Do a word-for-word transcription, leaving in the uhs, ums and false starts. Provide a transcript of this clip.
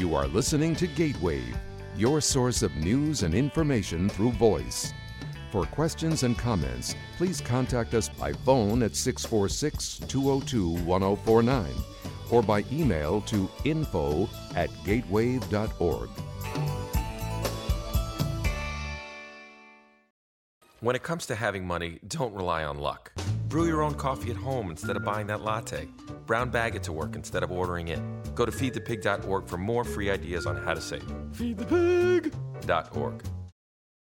You are listening to Gatewave, your source of news and information through voice. For questions and comments, please contact us by phone at six four six, two oh two, one oh four nine or by email to info at gatewave dot org. When it comes to having money, don't rely on luck. Brew your own coffee at home instead of buying that latte. Brown bag it to work instead of ordering it. Go to feed the pig dot org for more free ideas on how to save. feed the pig dot org.